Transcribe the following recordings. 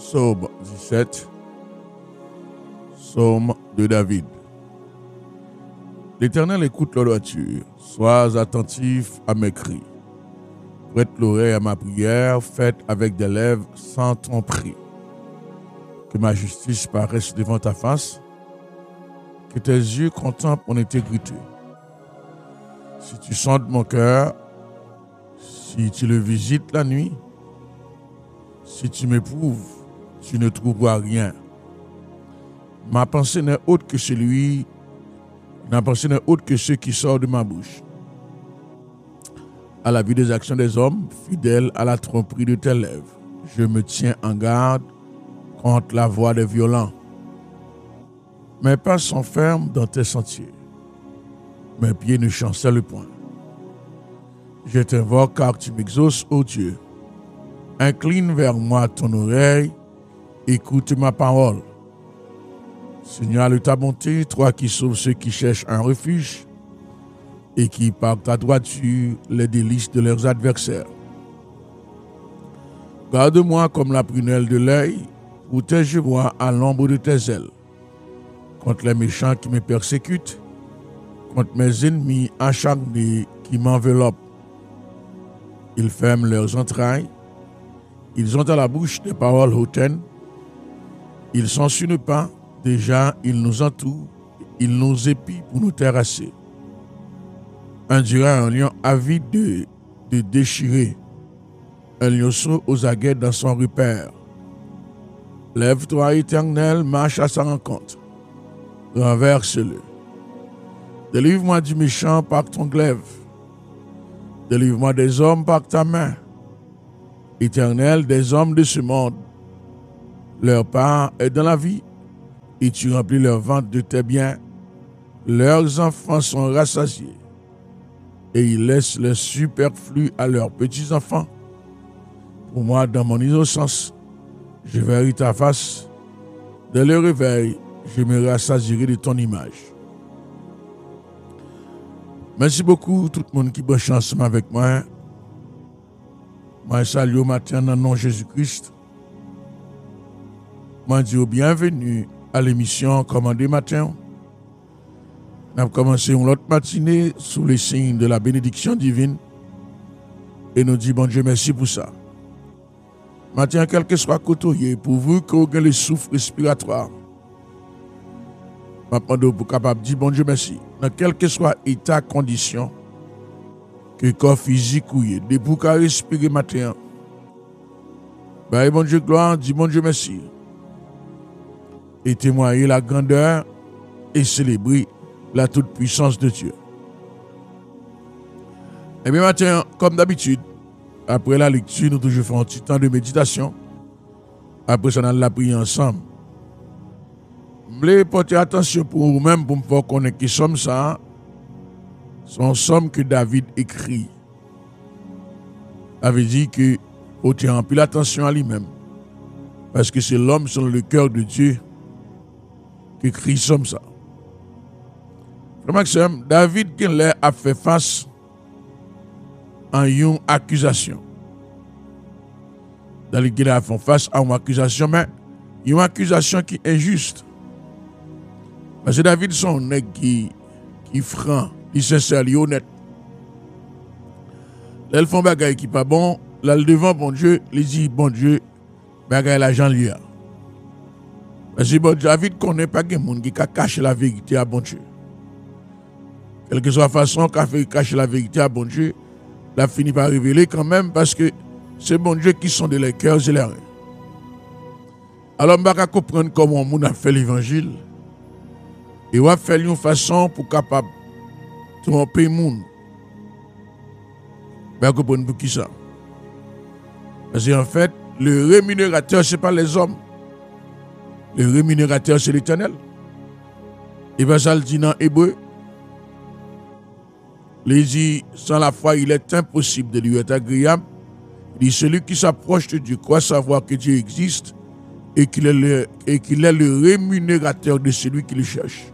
Psaume 17, Psaume de David. L'Éternel écoute l'orature, sois attentif à mes cris. Prête l'oreille à ma prière, faite avec des lèvres sans tromperie. Que ma justice paraisse devant ta face, que tes yeux contemplent mon intégrité. Si tu sondes mon cœur, si tu le visites la nuit, si tu m'éprouves, tu ne trouveras rien. Ma pensée n'est autre que ce qui sort de ma bouche. À la vue des actions des hommes, fidèle à la tromperie de tes lèvres, je me tiens en garde contre la voix des violents. Mes pas sont fermes dans tes sentiers. Mes pieds ne chancellent point. Je t'invoque car tu m'exauces, ô Dieu. Incline vers moi ton oreille, écoute ma parole. Seigneur, de ta bonté, toi qui sauves ceux qui cherchent un refuge et qui, par ta droiture, les délices de leurs adversaires. Garde-moi comme la prunelle de l'œil, protège-moi à l'ombre de tes ailes, contre les méchants qui me persécutent, contre mes ennemis acharnés qui m'enveloppent. Ils ferment leurs entrailles, ils ont à la bouche des paroles hautaines, ils sont sur le pas, déjà ils nous entourent, ils nous épient pour nous terrasser. On dirait un lion avide de déchirer, un lionceau aux aguets dans son repère. Lève-toi, Éternel, marche à sa rencontre, renverse-le. Délivre-moi du méchant par ton glaive, délivre-moi des hommes par ta main. Éternel, des hommes de ce monde, leur part est dans la vie, et tu remplis leur ventre de tes biens. Leurs enfants sont rassasiés, et ils laissent le superflu à leurs petits-enfants. Pour moi, dans mon innocence, je verrai ta face. Dès le réveil, je me rassasierai de ton image. Merci beaucoup, tout le monde qui branche ensemble avec moi. Moi, salue au matin dans le nom de Jésus-Christ. Moi, dis bienvenue à l'émission Commandé Matin. Nous avons commencé une autre matinée sous les signes de la bénédiction divine. Et nous disons, bon Dieu, merci pour ça. Matin, quel que soit côté, pourvu que vous ayez le souffle respiratoire. Je demande pour capable de dire, bon Dieu, merci. Dans quel que soit état, condition, que le corps physique ou de pour qu'à respirer matin. Bon Dieu, gloire, dis bon Dieu, merci. Et témoigner la grandeur et célébrer la toute-puissance de Dieu. Et bien matin, comme d'habitude, après la lecture, nous toujours faisons un petit temps de méditation. Après ça, nous allons la prier ensemble. Je voulais porter attention pour vous-même pour me faire connaître que somme ça, son somme que David écrit. Ça veut dire que faut tenir un peu l'attention à lui-même. Parce que c'est l'homme sur le cœur de Dieu qui écrit somme ça. Maxime, David a fait face à une accusation. David a fait face à une accusation, mais une accusation qui est injuste. Parce que David, son nègre qui franc, qui sincère, qui honnête. Là, ils font bagaille qui pas bon. Là, le devant bon Dieu, il dit bon Dieu, bagaille l'argent lui a. Parce que bon, David connaît pas quelqu'un qui a caché la vérité à bon Dieu. Quelle que soit la façon qu'a fait cacher la vérité à bon Dieu, l'a fini par révéler quand même parce que c'est bon Dieu qui sont de les cœurs et les reins. Alors, on va comprendre comment on a fait l'évangile. Et on va faire une façon pour capable de tromper le monde. On va comprendre pour qui ça. Parce qu'en fait, le rémunérateur, ce n'est pas les hommes. Le rémunérateur, c'est l'Éternel. Et bien, ça le dit dans Hébreu. Il dit, sans la foi, il est impossible de lui être agréable. Il dit, celui qui s'approche de Dieu croit savoir que Dieu existe et qu'il est le rémunérateur de celui qui le cherche.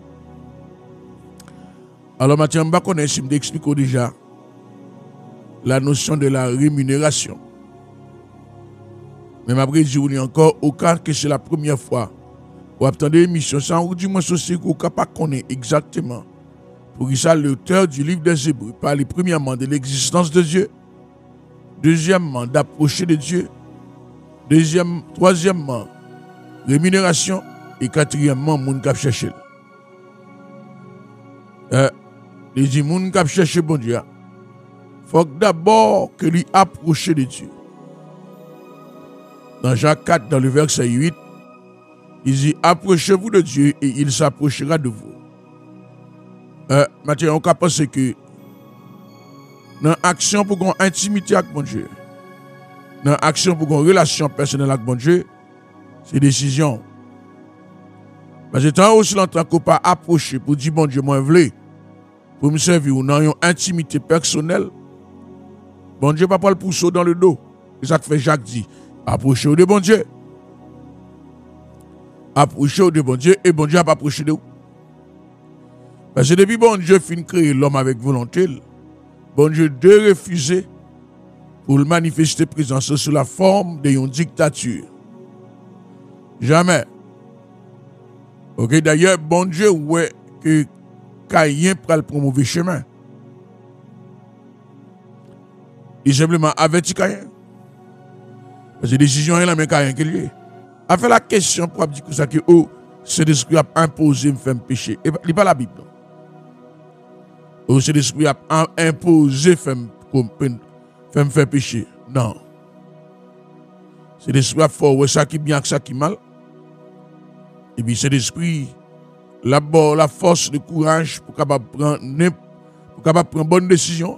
Alors, Mathieu Mbakonè, je m'explique déjà la notion de la rémunération. Mais après, je vous dis encore, au cas que c'est la première fois, vous attendez l'émission, ça, ou du moins, c'est qu'on ne pas connaître exactement. Pour ça, l'auteur du livre des Hébreux parle premièrement de l'existence de Dieu, deuxièmement, d'approcher de Dieu, troisièmement, rémunération, et quatrièmement, moun k'ap chercher. Il dit, moun k'ap chercher bon Dieu, faut d'abord que lui approcher de Dieu. Dans Jacques 4, dans le verset 8, il dit, approchez-vous de Dieu et il s'approchera de vous. Maintenant, on peut penser que dans l'action pour une intimité avec mon Dieu, dans l'action pour une relation personnelle avec mon Dieu, c'est décision. Parce que tant aussi longtemps qu'on pas approché pour dire bon Dieu, moi je veux pour me servir ou dans une intimité personnelle, bon Dieu pas le pousser dans le dos. C'est ça que fait Jacques dit, approchez-vous de bon Dieu. Approchez-vous de bon Dieu et bon Dieu n'a pas approché de vous. Parce que depuis bon Dieu fin créer l'homme avec volonté, bon Dieu de refuser pour le manifester présence sous la forme d'une dictature. Jamais. Ok, d'ailleurs, bon Dieu, ouais, que Caïn prend le mauvais chemin. Il simplement avertit Caïn. Parce que la décision est là, mais Caïn qui est. A fait la question pour dire que ça que oh, c'est l'esprit a imposé me faire pécher. Et il pas la Bible. Oh, c'est l'esprit a imposé faire me faire pécher. Non. C'est l'esprit a fait ouais, ça qui bien que ça qui mal. Et puis c'est l'esprit, la force, le courage pour capable prendre bonne décision.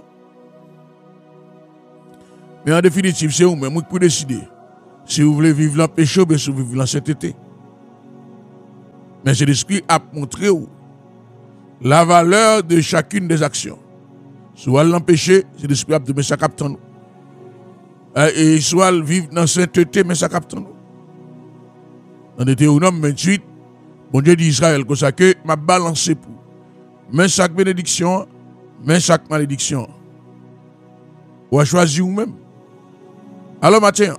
Mais en définitive, c'est vous-même qui pouvez décider si vous voulez vivre dans le péché ou bien si vous voulez vivre dans cette été. Mais c'est l'esprit a montré la valeur de chacune des actions. Soit l'empêcher, c'est l'esprit a de ça capte nous. Et soit vivre dans cette été, mais ça capte nous. Dans Deutéronome 28, bon Dieu dit Israël comme ça que m'a balancé pour. Mais chaque bénédiction, mais chaque malédiction. Ou à choisir vous-même. Alors maintenant,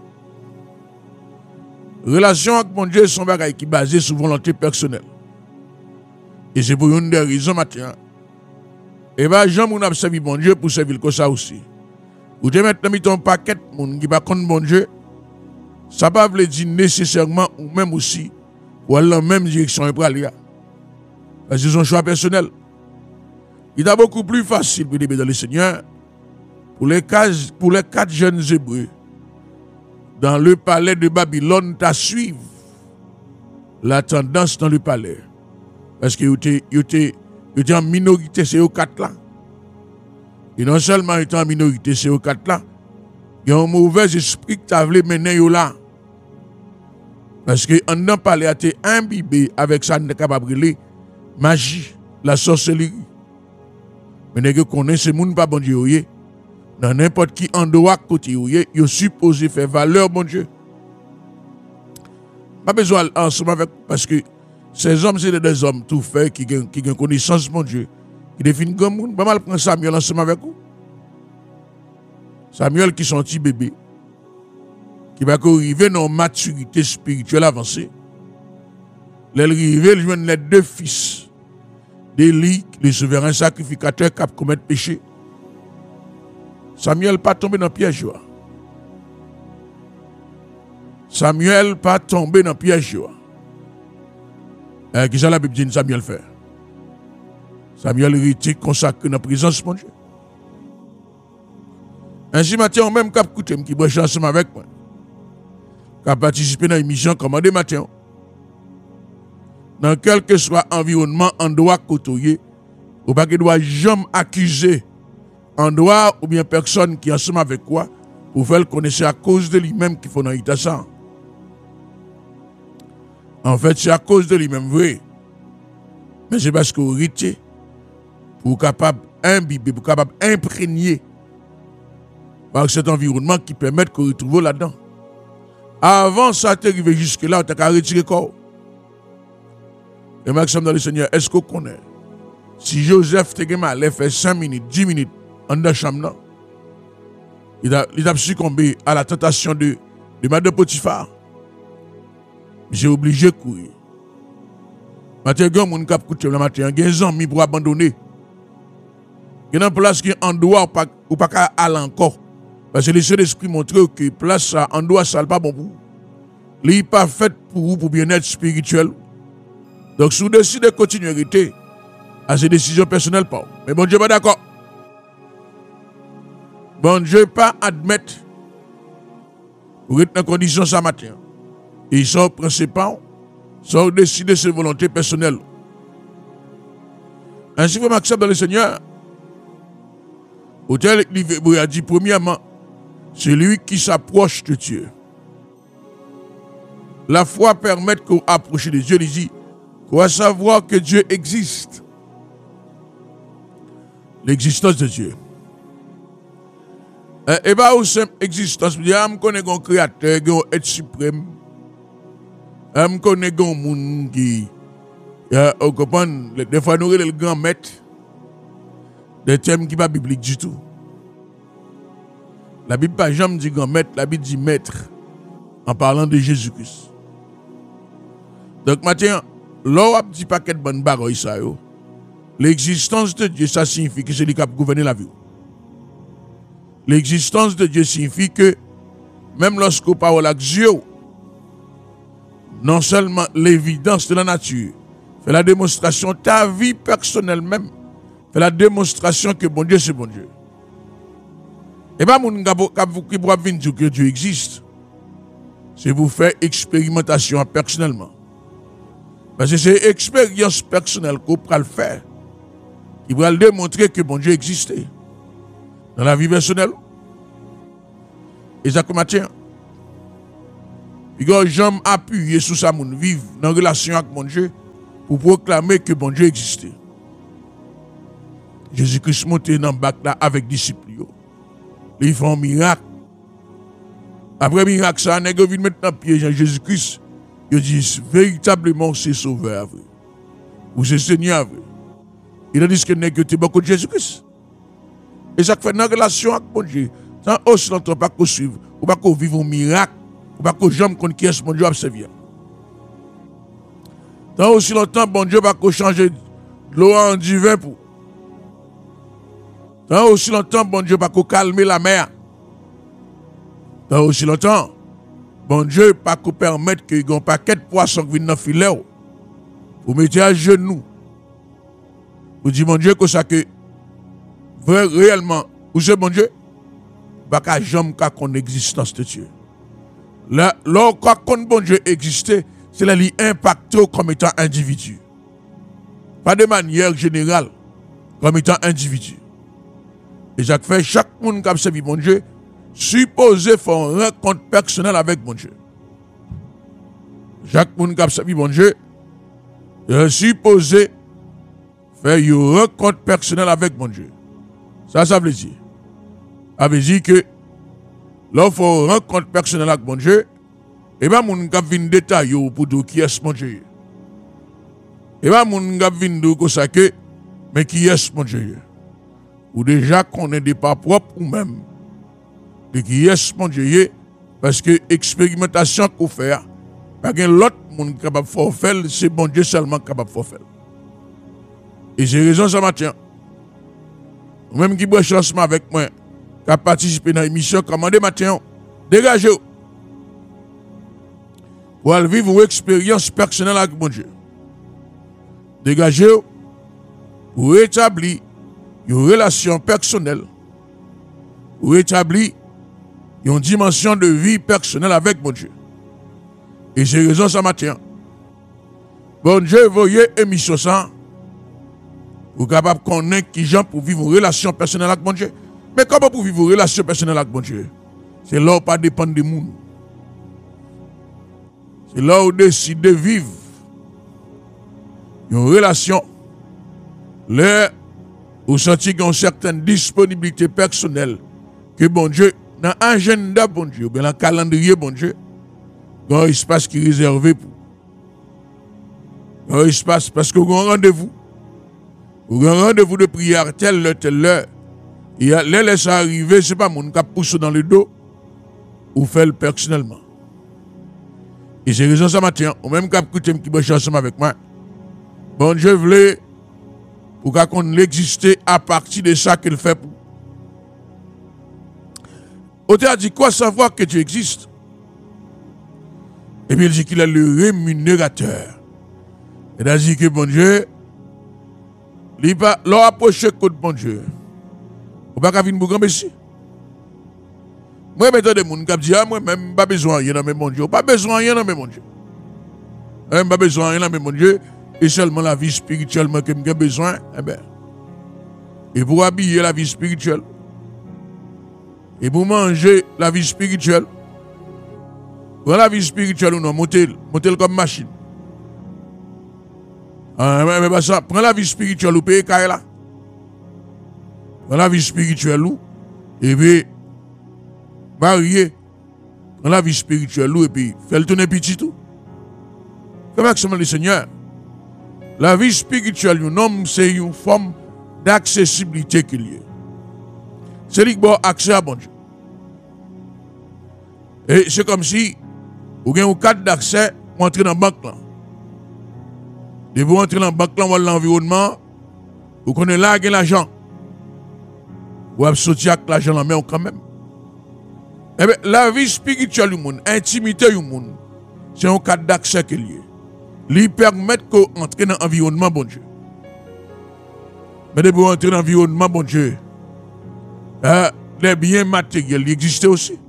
relation avec mon Dieu sont bagaille qui basée sur volonté personnelle. Et c'est pour une des raisons maintenant. Et bien, Jean moun a servi mon Dieu pour servir comme ça aussi. Ou te mettre dans ton paquet moun qui va contre mon Dieu. Ça ne veut pas dire nécessairement ou même aussi ou aller dans la même direction pour aller. Parce que c'est un choix personnel. Il est beaucoup plus facile pour les dans le Seigneur pour les 4 jeunes Hébreux dans le palais de Babylone à suivre la tendance dans le palais. Parce que ils étaient en minorité, c'est aux 4 là. Et non seulement ils étaient en minorité, c'est aux 4 là. Il y a un mauvais esprit qui t'a voulu mener là. Parce que on n'a pas été imbibé avec ça, n'est capable de magie, la sorcellerie. Mais nous connaissons ce monde pas bon Dieu. Dans n'importe qui endroit côté, il est supposé faire valeur, bon Dieu. Pas besoin ensemble avec, parce que ces hommes, c'est des hommes tout faits qui ont connaissance, mon Dieu. Qui définissent comme monde. Pas mal prendre Samuel ensemble avec vous. Samuel qui sont petit bébé, qui va arriver dans maturité spirituelle avancée. L'arrivée, il joue les 2 fils d'Élie, le souverain sacrificateur qui a commis péché. Samuel pas tombé dans le piège. Samuel pas tombé dans le piège. Qu'est-ce que la Bible dit Samuel fait? Samuel était consacré dans la présence de mon Dieu. Ainsi, matin, même cap écouté, qui branche ensemble avec moi, qui a participé dans l'émission Commandé matin, dans quel que soit l'environnement, on doit côtoyer, ou pas qu'il doit jamais accuser en droit ou bien personne qui est ensemble avec quoi, pour faire le connaître à cause de lui-même qu'il faut dans l'Itasan. En fait, c'est à cause de lui-même, vrai. Mais c'est parce qu'on hérité pour capable imbiber, pour capable imprégner par cet environnement qui permet qu'on retrouve là-dedans. Avant ça t'arriver jusque-là, on t'a retiré le corps. Et Maxime dans le Seigneur, est-ce qu'on connaît? Si Joseph te allait faire 5 minutes, 10 minutes en dans la chambre, il a succombé à la tentation de de madame Potiphar. J'ai obligé de courir. Matin, il y a des gens qui ont coûté le matin, il y a des amis pour abandonner. Il y a une place qui est en dehors ou pas qu'à aller encore. Parce que le Saint-Esprit montre que la place en dehors, ça n'est pas bon pour vous. Il n'est pas fait pour vous, pour bien-être spirituel. Donc, si vous décidez de continuer à rester, à ces décisions personnelles, pas. Mais bon Dieu, pas d'accord. Bon Dieu, pas admettre pour être dans condition ce matin. Et ils sont principaux, sont décidés de ses volontés personnelles. Ainsi, vous m'acceptez dans le Seigneur. Autel a dit, premièrement, c'est lui qui s'approche de Dieu. La foi permet qu'on approche de Dieu, il dit, qu'on va savoir que Dieu existe. L'existence de Dieu. Et pas au simple existence, je connais un créateur, un être suprême. Je connais un monde qui, on comprend, des fois nous le grand maître, des thèmes qui ne sont pas bibliques du tout. La Bible pas jamais dit grand maître, la Bible dit maître, en parlant de Jésus-Christ. Donc maintenant, là, on dit paquet de bonnes paroles, l'existence de Dieu, ça signifie que c'est lui qui a gouverné la vie. L'existence de Dieu signifie que même lorsqu'on parle avec Dieu, non seulement l'évidence de la nature, fait la démonstration de ta vie personnelle même, fait la démonstration que bon Dieu c'est bon Dieu. Et pas mon qui pourra venir dire que Dieu existe. C'est vous faire expérimentation personnellement. Parce que c'est expérience personnelle qu'on pourra le faire. Qui pourra le démontrer que bon Dieu existait. Dans la vie personnelle. Et ça comme matin. Puis quand j'aime appuyer sur ça, mon vivre dans relation avec mon Dieu pour proclamer que bon Dieu existait. Jésus-Christ monté dans le bac là avec les disciples. Ils font un miracle. Après le miracle, ça a été maintenant piège à Jésus-Christ. Ils disent véritablement c'est sauveur. Ou c'est Seigneur. Il a dit que n'est que beaucoup de Jésus-Christ. Et ça fait une relation avec mon Dieu. Tant aussi longtemps pas qu'on suive, ou pas qu'on vive un miracle, ou pas qu'on jamais qu'on qui est mon Dieu à servir. Tant aussi longtemps, bon Dieu pas qu'on change l'eau en du vin pour. Tant aussi longtemps, bon Dieu pas qu'on calme la mer. Tant aussi longtemps, bon Dieu pas qu'on permette qu'il y ait un paquet de poissons qui viennent dans le filet. Vous mettez à genoux. Vous dites, mon Dieu, que ça que réellement, vous savez, mon Dieu, pas qu'à jamais qu'on existence de Dieu. Là, quand bon Dieu existait, c'est là qu'il impacte comme étant individu. Pas de manière générale, comme étant individu. Et ça fait chaque monde qui a servi mon Dieu, supposé faire une rencontre personnelle avec mon Dieu. Chaque monde qui a servi mon Dieu, est supposé faire une rencontre personnelle avec mon Dieu. Ça veut dire. Ça veut dire que lorsqu'il faut une rencontre personnelle avec mon Dieu, et bien, mon gars vient détailler pour dire qui est mon Dieu. Et bien, mon gars vient dire que, mais qui est mon Dieu. Ou déjà qu'on est des pas propres ou même de qui est mon Dieu, parce que l'expérimentation qu'on fait, pas qu'un l'autre monde capable de faire, c'est bon Dieu seulement capable de faire. Et j'ai raison ça matin. Même qui broche lancement avec moi, qui a participé dans l'émission, commandez matin, dégagez-vous. Pour aller vivre une expérience personnelle avec mon Dieu. Dégagez-vous pour établir une relation personnelle, pour établir une dimension de vie personnelle avec mon Dieu. Et j'ai raison ça matin. Bon Dieu, voyez émission ça. Pour capable connaître qui gens pour vivre une relation personnelle avec mon Dieu. Mais comment pour vivre une relation personnelle avec mon Dieu? C'est là où pas dépendre des monde. C'est là où décide de vivre une relation. Là où sentir qu'il y a une certaine disponibilité personnelle que bon Dieu, dans l'agenda bon Dieu, ou bien dans le calendrier bon Dieu, il y a un espace qui est réservé pour. Il y a un espace parce que vous avez un rendez-vous. Vous avez un rendez-vous de prière telle heure. Et là, laisse arriver, ce n'est pas mon qui pousse dans le dos, ou fait le personnellement. Et c'est raison ça matin, ou même cap coutume qui branche ensemble avec moi. Bon Dieu voulait pour qu'on l'exister à partir de ça qu'il fait pour. Auteur a dit quoi savoir que Dieu existe? Et puis il dit qu'il est le rémunérateur. Il a dit que bon Dieu, il va leur approcher contre bon Dieu. Ou pas qu'à venir pour grand messie. Moi, maintenant, des gens qui disent, ah, moi, même pas besoin de rien dans mon Dieu. Pas besoin de rien dans mon Dieu. Même pas besoin de rien dans mon Dieu. Et seulement la vie spirituelle que j'ai besoin. Eh bien. Et pour habiller la vie spirituelle. Et pour manger la vie spirituelle. Pour la vie spirituelle ou non, montez comme machine. Mais pas ça. Prends la vie spirituelle ou paye là. Prends la vie spirituelle ou. Et puis. Marié dans la vie spirituelle et puis fait le tourner petit tout. Comme le Seigneur. La vie spirituelle, un homme, c'est une forme d'accessibilité qu'il y a. C'est lui qui a accès à bon Dieu. Et c'est comme si vous avez un cadre d'accès pour entrer dans la banque. Et vous entrez dans la banque, dans l'environnement, vous connaissez là, vous l'argent. Vous avez sorti avec l'argent dans la main quand même. Eh bien, la vie spirituelle du monde, l'intimité du monde, c'est un cadre d'accès qu'il y a. Lui permet d'entrer dans l'environnement, bon Dieu. Mais de pour entrer dans l'environnement, bon Dieu, les biens matériels existent aussi.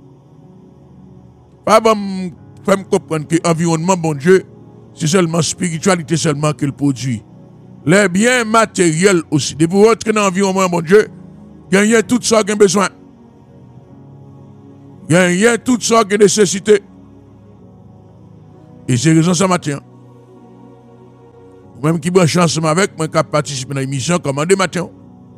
Pas bon, faire me comprendre que l'environnement, bon Dieu, c'est seulement spiritualité seulement qu'il produit. Les biens matériels aussi. De pour entrer dans l'environnement, bon Dieu, gagner tout ça qu'il a besoin. Il y a toutes sortes de nécessités. Et c'est raison ça matin. Même qui branche ensemble avec moi, qui participe à l'émission, commandez matin.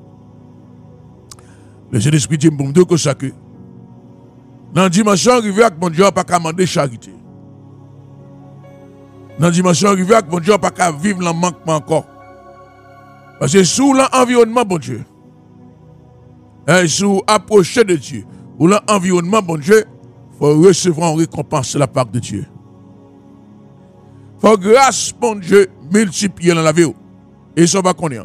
Le Saint-Esprit dit pour me dire que ça que. Dans la dimension arrivée avec mon Dieu, on n'a pas qu'à demander charité. Dans la dimension arrivée avec mon Dieu, on n'a pas qu'à vivre dans le manquement encore. Parce que sous l'environnement, bon Dieu, et sous approcher de Dieu, pour l'environnement, bon Dieu, il faut recevoir une récompense de la part de Dieu. Il faut grâce, bon Dieu, multiplier dans la vie. Et ça va connaître.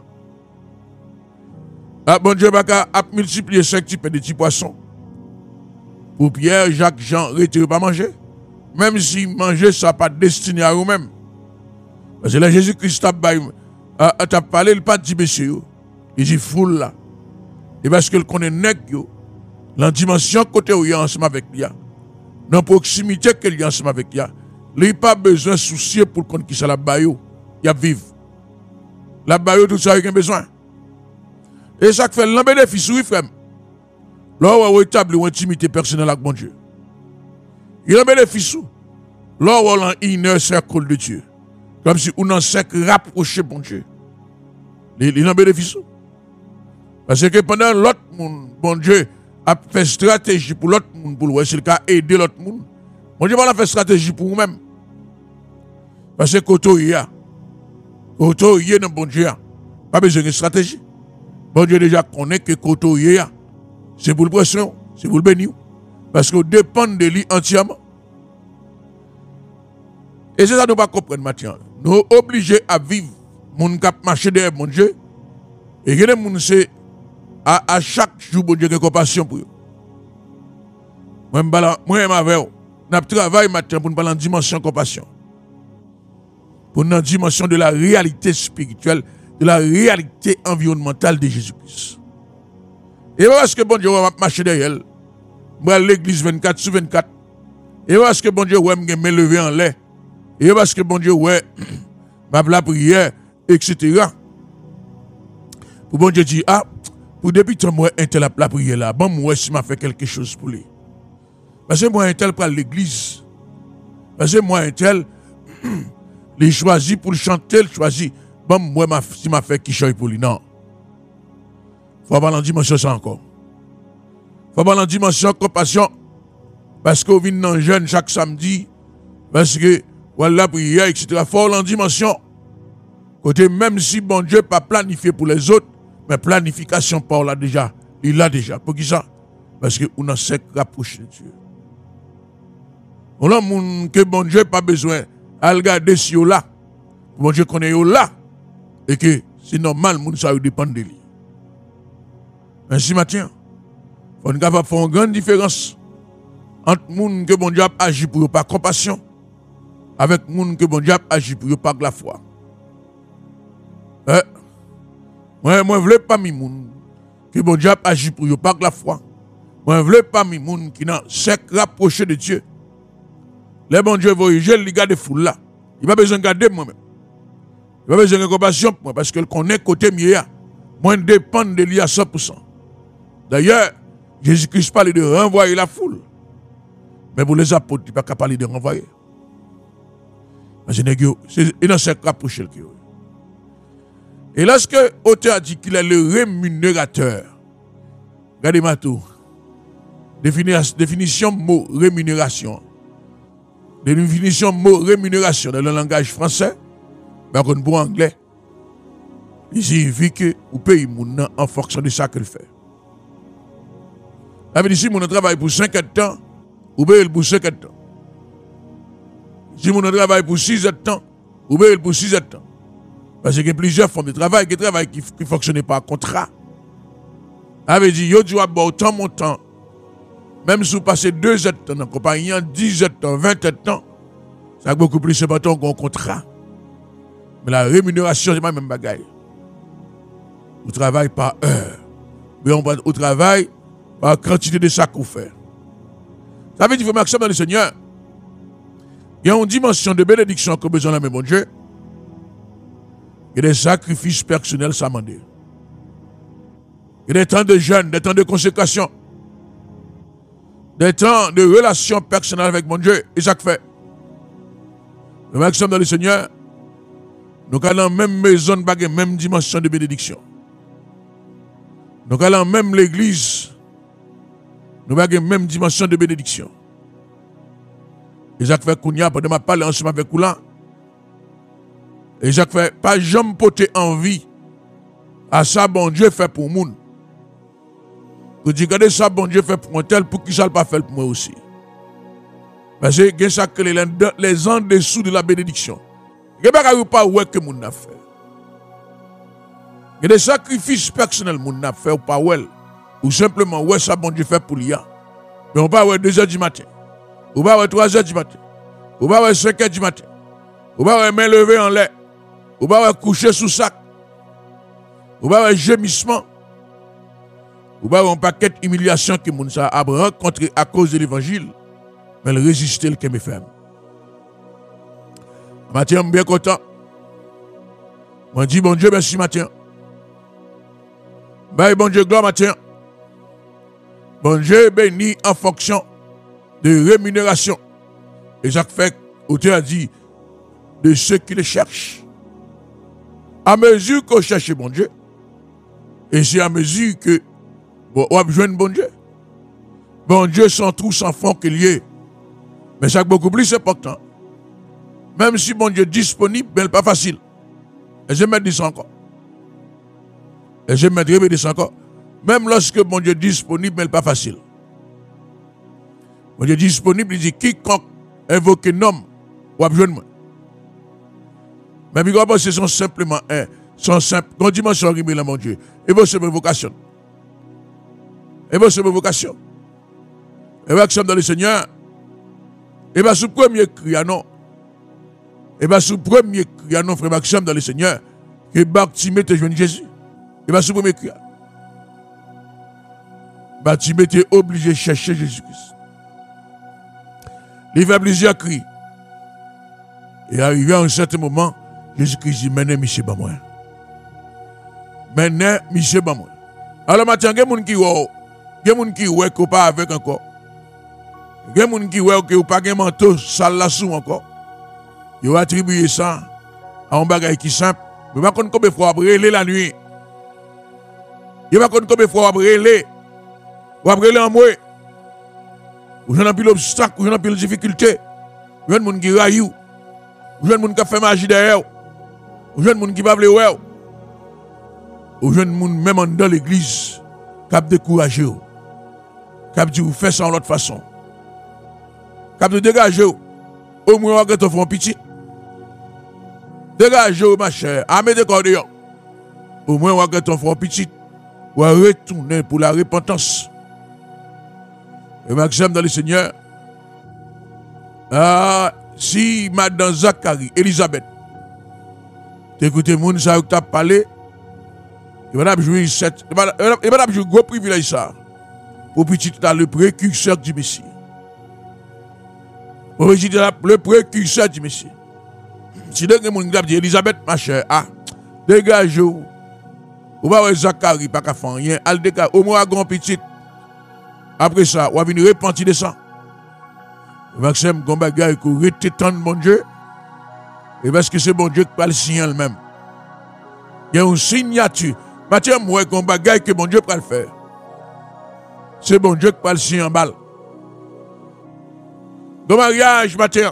Bon Dieu va multiplier 5 types de petits poissons. Pour Pierre, Jacques, Jean, ne pas manger. Même si manger, ça n'a pas destiné à eux-mêmes. Parce que là, Jésus-Christ a parlé, il n'a pas dit monsieur. Il dit foule là. Et parce qu'il connaît nègre. Dans la dimension côté où il y a ensemble avec lui, dans la proximité qu'il y a ensemble avec lui, il n'a pas besoin de soucier pour qu'on qui ça la baillot, il y a vivre. La baillot, tout ça, il a besoin. Et ça fait l'un bénéfice, oui, frère. Là, on établit une intimité personnelle avec mon Dieu. Il a un bénéfice. Là, on a un cercle de Dieu. Comme si on a un cercle rapproché, mon Dieu. Il a un bénéfice. Parce que pendant l'autre monde, mon Dieu, a fait stratégie pour l'autre monde, pour le cas aider l'autre monde. Mon Dieu va faire stratégie pour vous-même. Parce que quand il y a dans bon Dieu, pas besoin de stratégie. Bon Dieu déjà connaît que quand il y a, c'est pour le pression, c'est pour le bénir. Parce qu'on dépend de lui entièrement. Et c'est ça que nous ne comprenons pas maintenant. Nous sommes obligés à vivre, mon cap marcher derrière mon Dieu. Et que les gens c'est à chaque jour, bon Dieu, que compassion pour eux. Moi, je travaille maintenant pour nous parler en dimension de compassion. Pour une dimension de la réalité spirituelle, de la réalité environnementale de Jésus-Christ. Et parce que bon Dieu va marcher derrière elle, je vais à l'église 24 sur 24. Et parce que bon Dieu va me lever en l'air. Et parce que bon Dieu va la prière, etc. Pour bon Dieu dire, ah, pour débuter moi, un tel la prière là, bon, moi, si m'a fait quelque chose pour lui. Parce que moi, un tel pour l'église. Parce que moi, un tel, il choisit pour le chanter, il choisit. Bon, moi, si m'a fait quelque chose pour lui. Non. Il faut avoir la dimension ça encore. Il faut avoir la dimension compassion. Parce qu'on vient dans jeune chaque samedi. Parce que, voilà, prière, etc. Il faut avoir la dimension. Côté, même si bon Dieu n'a pas planifié pour les autres, mais planification par là déjà. Il l'a déjà. Pour qui ça? Parce qu'on a sec rapproché de Dieu. On a moun que bon Dieu pas besoin à regarder si yo là. Bon Dieu connaît yo là et que c'est normal moun ça dépend de lui. Ainsi matin, on est capable de faire une grande différence entre moun que bon Dieu agit pour par compassion avec moun que bon Dieu agit pour par la foi. Moi veux pas mi moun que bon Dieu agit pour par la foi. Moi veux pas mi moun qui n'a sec rapproché de Dieu. Les bon Dieu voyage, il garde foule là. Il pas besoin de garder moi-même. Il pas besoin de compassion pour moi parce qu'il connaît côté mieux. Moi je dépend de lui à 100%. D'ailleurs, Jésus-Christ parle de renvoyer la foule. Mais pour les apôtres, il n'est pas parler de renvoyer. C'est un cercle rapproché. Et lorsque l'auteur a dit qu'il est le rémunérateur, regardez-moi tout. Définition mot rémunération. Définition mot rémunération dans le langage français, mais pour anglais, il signifie que vous payez mon en fonction de ça qu'il fait. Ça veut dire si mon travaille pour 50 ans, vous payez pour 50 ans. Si mon travaille pour 6 ans, vous payez pour 6 ans. Parce qu'il y a plusieurs formes de travail, qui ne fonctionnent pas par contrat. Ça veut dire, yo doit avoir autant mon temps. Même si vous passez 2 ans dans la compagnie, 10 ans, 20 ans, c'est beaucoup plus important qu'un contrat. Mais la rémunération, c'est pas la même bagaille. Vous travaillez par heure. Mais on travaille par quantité de ça qu'on fait. Ça veut dire qu'il faut maximum dans le Seigneur. Il y a une dimension de bénédiction qu'on a besoin de la même bon Dieu. Il y a des sacrifices personnels à demander. Il y a des temps de jeûne, des temps de consécration. Des temps de relations personnelles avec mon Dieu. Et ça fait. Le maximum dans le Seigneur, nous allons dans la même maison, dans la même dimension de bénédiction. Nous allons dans même l'église, nous avons la même dimension de bénédiction. Et ça fait qu'on y a, pendant ma parole ensemble avec vous là, et ça fait pas jamais porter envie à ça, bon Dieu fait pour moun. Vous dites, regardez ça, bon Dieu fait pour un tel, pour qui ça ne pas fait pour moi aussi. Parce que c'est ça que les en dessous de la bénédiction. Il n'y a pas ouais que moun a fait. Il y a des sacrifices personnels moun a fait ou pas ouais. Ou simplement ouais ça, bon Dieu fait pour l'IA. Mais on pas ouais 2 h du matin. Ou pas ouais 3 h du matin. Ou pas ouais 5 h du matin. Ou pas ouais main levée en l'air. Ou pas ouais coucher sous sac. Ou pas ouais gémissement. Ou pas un paquet d'humiliation que moun sa a rencontré à cause de l'évangile. Mais le résister le que me fait. Matin, je suis bien content. Je dis bon Dieu merci matin. Bye bon Dieu gloire matin. Bon Dieu béni en fonction de rémunération. Et ça fait, l'auteur a dit, de ceux qui le cherchent. À mesure qu'on cherche bon Dieu, et c'est à mesure que on a besoin de bon Dieu. Bon Dieu sans trou, sans fond qu'il y ait. Mais c'est beaucoup plus important. Même si bon Dieu est disponible, mais ce n'est pas facile. Et je vais mettre ça encore. Et je vais répéter ça encore. Même lorsque bon Dieu est disponible, mais ce n'est pas facile. Bon Dieu est disponible, il dit quiconque invoque un homme, ou a besoin de moi. Mais puis, ce sont simplement sont simples. Quand dimension arrive là, mon Dieu, et vous, c'est ma vocation. Et vous, c'est ma vocation. Et vous, qui dans le Seigneur, et bien, sous premier cri, non. Et bien, sous premier cri, non, frère Maxime, dans le Seigneur, que Bartimée te joigne Jésus. Et bien, sous premier cri, Bartimée était obligé de chercher Jésus-Christ. Il fait plusieurs cris. Et arrivé à un certain moment, Jésus-Christ dit, maintenant, monsieur, pas moi. Maintenant, monsieur, pas moi. Alors, maintenant, il y a des gens qui voient, il y a des gens qui voient qu'on pas avec encore. Il y a des gens qui voient qu'on pas de manteau, sale là sous encore. Ils ont attribué ça à un bagage qui est simple. Mais pas combien de fois brûler la nuit. Il n'y a pas combien de fois brûler. Ou brûler en moi. Ou j'en ai plus d'obstacles, ou j'en ai plus de difficultés. Ou j'en ai des gens qui raillent. Ou j'en ai des gens qui font magie derrière. Ou j'en ai des gens qui parlent ouais. Ou j'en ai des gens même dans l'église qui ont découragé. Qui ont dit, vous faites ça en l'autre façon. Cap de dégager, au moins, on va te faire petit. Dégagez, ma chère, à mettre corps dehors. Au moins, on va te faire petit. On va retourner pour la repentance. Et Maxime dans le Seigneur, si Madame Zacharie, Elisabeth, t'écoutez, moun ça que t'as parlé, et madame jouer gros privilège ça, pour petit t'as le précurseur du Messie. Le précurseur du Messie. Si deux moun dit Elisabeth, ma chère, dégagez-vous. Ou pas Zacharie, pas qu'à faire rien, al dégage, au moins un grand petit. Après ça, on va venir repentir de ça. Maxime, Gombaga, il faut rester tant de bon Dieu. Et parce que c'est bon Dieu qui parle le signe elle-même. Il y a une signature. Mathieu, moi, Gombaga, que bon Dieu peut le faire. C'est bon Dieu qui parle le signe en balle. Dans le mariage, Mathieu.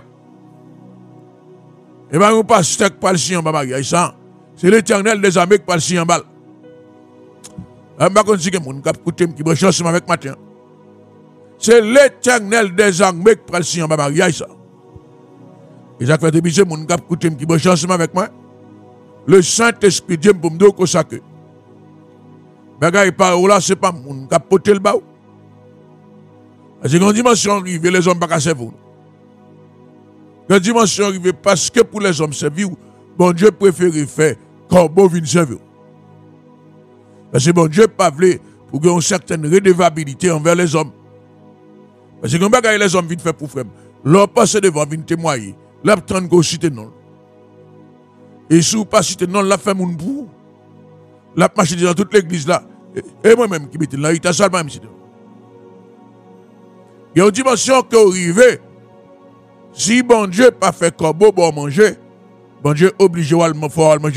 Et bien, on passe qui parle le signe en mariage. C'est l'Éternel des armées qui parle le signe en balle. Je ne sais pas si quelqu'un qui branche ensemble avec Mathieu. C'est l'Éternel des armées qui prend le signe en bas mariage. Et ça fait des mon cap qui branche ensemble avec moi. Le Saint-Esprit Dieu pour me dire que ça que. Bagay par là, c'est pas mon cap porter le bas. Parce que quand dimension arrive, les hommes ne pas servir. Quand dimension arrive, parce que pour les hommes servir, bon Dieu préfère faire corbeau vient servir. Parce que bon Dieu pas voulu pour qu'il y ait une certaine redevabilité envers les hommes. Parce que quand les hommes viennent faire pour frère, leur passe devant viennent témoigner, leur prendre qu'on cite non. Et si vous pas cité non, la fait mon bout. La marche dans toute l'église là. Et moi-même qui m'étais là, il t'a seulement cité. Il y a une dimension qui est arrivée. Si bon Dieu pas fait corbeau pour manger, bon Dieu oblige à manger.